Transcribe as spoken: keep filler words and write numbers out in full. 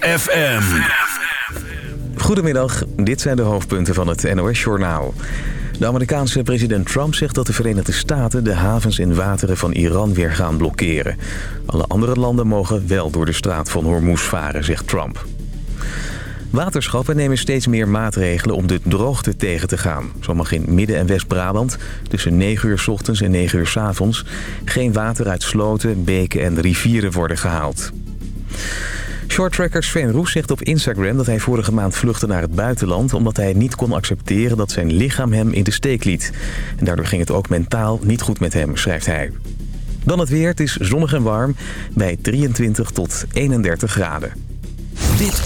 F M. Goedemiddag, dit zijn de hoofdpunten van het N O S-journaal. De Amerikaanse president Trump zegt dat de Verenigde Staten de havens en wateren van Iran weer gaan blokkeren. Alle andere landen mogen wel door de straat van Hormuz varen, zegt Trump. Waterschappen nemen steeds meer maatregelen om de droogte tegen te gaan. Zo mag in Midden- en West-Brabant tussen negen uur 's ochtends en negen uur 's avonds geen water uit sloten, beken en rivieren worden gehaald. Shorttracker Sven Roes zegt op Instagram dat hij vorige maand vluchtte naar het buitenland omdat hij niet kon accepteren dat zijn lichaam hem in de steek liet. En daardoor ging het ook mentaal niet goed met hem, schrijft hij. Dan het weer, het is zonnig en warm bij drieëntwintig tot eenendertig graden. Dit